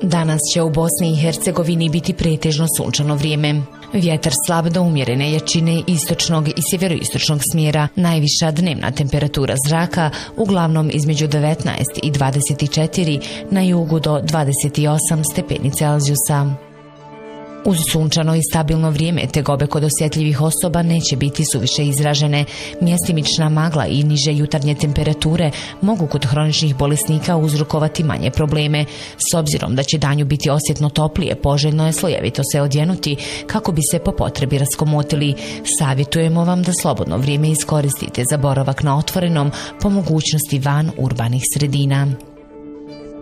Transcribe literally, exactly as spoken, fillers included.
Danas će u Bosni i Hercegovini biti pretežno sunčano vrijeme. Vjetar slab do umjerene jačine istočnog i sjeveroistočnog smjera. Najviša dnevna temperatura zraka uglavnom između devetnaest i dvadeset četiri, na jugu do dvadeset osam stepeni Celzijusa. Uz sunčano i stabilno vrijeme tegobe kod osjetljivih osoba neće biti suviše izražene. Mjestimična magla i niže jutarnje temperature mogu kod hroničnih bolesnika uzrokovati manje probleme. S obzirom da će danju biti osjetno toplije, poželjno je slojevito se odjenuti kako bi se po potrebi raskomotili. Savjetujemo vam da slobodno vrijeme iskoristite za boravak na otvorenom, po mogućnosti van urbanih sredina.